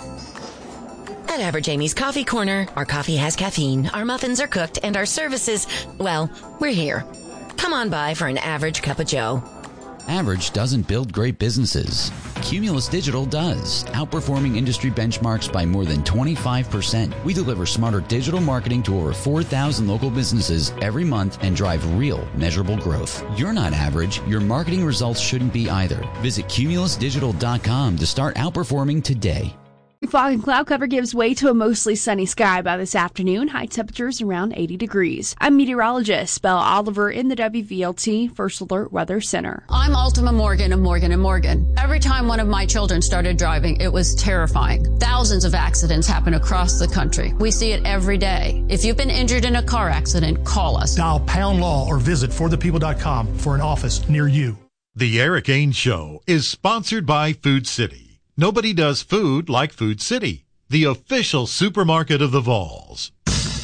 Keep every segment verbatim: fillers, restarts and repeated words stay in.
At Average Amy's Coffee Corner, our coffee has caffeine, our muffins are cooked, and our services, well, we're here. Come on by for an average cup of joe. Average doesn't build great businesses. Cumulus Digital does, outperforming industry benchmarks by more than twenty-five percent. We deliver smarter digital marketing to over four thousand local businesses every month and drive real, measurable growth. You're not average. Your marketing results shouldn't be either. Visit cumulus digital dot com to start outperforming today. Fog and cloud cover gives way to a mostly sunny sky by this afternoon. High temperatures around eighty degrees. I'm meteorologist Belle Oliver in the W V L T First Alert Weather Center. I'm Ultima Morgan of Morgan and Morgan. Every time one of my children started driving, it was terrifying. Thousands of accidents happen across the country. We see it every day. If you've been injured in a car accident, call us. Dial pound law or visit for the people dot com for an office near you. The Eric Ains Show is sponsored by Food City. Nobody does food like Food City, the official supermarket of the Vols.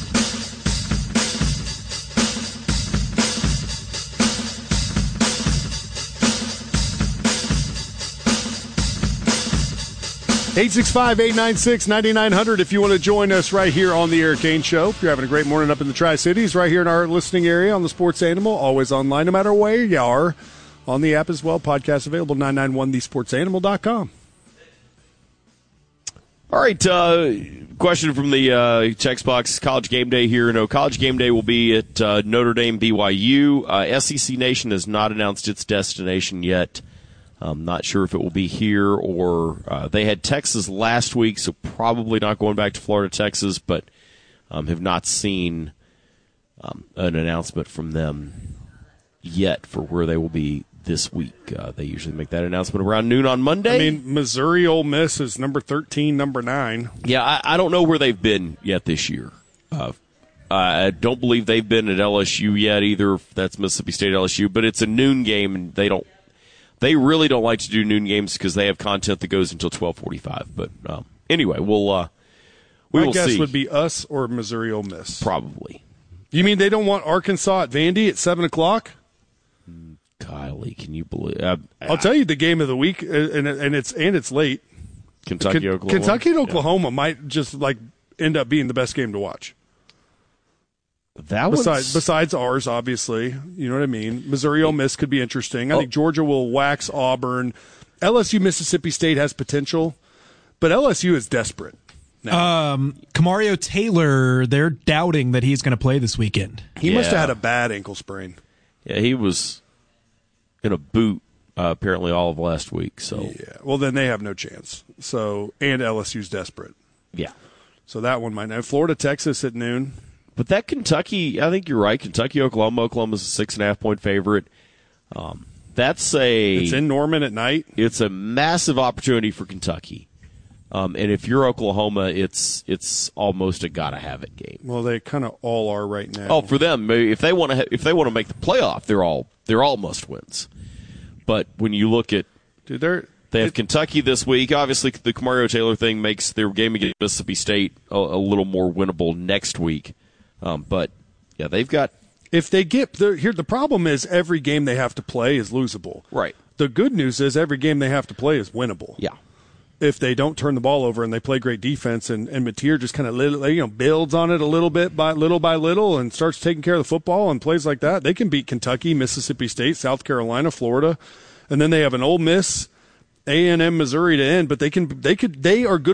eight six five, eight nine six, nine nine zero zero if you want to join us right here on the Eric Ains Show. If you're having a great morning up in the Tri-Cities, right here in our listening area on the Sports Animal, always online no matter where you are. On the app as well, podcast available, nine nine one the sports animal dot com. All right, uh, question from the uh, text box. College Game Day here. No, College Game Day will be at uh, Notre Dame, B Y U. Uh, S E C Nation has not announced its destination yet. I'm not sure if it will be here or uh, they had Texas last week, so probably not going back to Florida, Texas, but um, have not seen um, an announcement from them yet for where they will be this week. Uh, they usually make that announcement around noon on Monday. I mean, Missouri Ole Miss is number thirteen, number nine. Yeah, I, I don't know where they've been yet this year. Uh, I don't believe they've been at L S U yet either. That's Mississippi State L S U, but it's a noon game, and they don't. They really don't like to do noon games because they have content that goes until twelve forty-five. But um, anyway, we'll uh, we My will guess see. would be us or Missouri Ole Miss. Probably. You mean they don't want Arkansas at Vandy at seven o'clock? Kylie, can you believe? Uh, I'll tell you the game of the week, and and it's and it's late. Kentucky, K- Oklahoma. Kentucky and Oklahoma yeah. might just like end up being the best game to watch. That besides besides ours, obviously, you know what I mean. Missouri Ole Miss could be interesting. I oh. think Georgia will wax Auburn. L S U Mississippi State has potential, but L S U is desperate now. Um, Kamario Taylor, they're doubting that he's going to play this weekend. He yeah. must have had a bad ankle sprain. Yeah, he was in a boot uh, apparently all of last week. So yeah, well then they have no chance. So and L S U's desperate. Yeah, so that one might not. Florida, Texas at noon. But that Kentucky, I think you're right. Kentucky, Oklahoma, Oklahoma's a six and a half point favorite. Um, that's a it's in Norman at night. It's a massive opportunity for Kentucky. Um, and if you're Oklahoma, it's it's almost a gotta have it game. Well, they kind of all are right now. Oh, for them, if they want to if they want to make the playoff, they're all they're all must wins. But when you look at, dude, they're they have it, Kentucky this week. Obviously, the Kamario Taylor thing makes their game against Mississippi State a, a little more winnable next week. Um, but yeah, they've got. If they get the, here, the problem is every game they have to play is losable. Right. The good news is every game they have to play is winnable. Yeah. If they don't turn the ball over and they play great defense, and and Mateer just kind of you know builds on it a little bit by little by little and starts taking care of the football and plays like that, they can beat Kentucky, Mississippi State, South Carolina, Florida, and then they have an Ole Miss, A and M, Missouri to end. But they can they could they are good.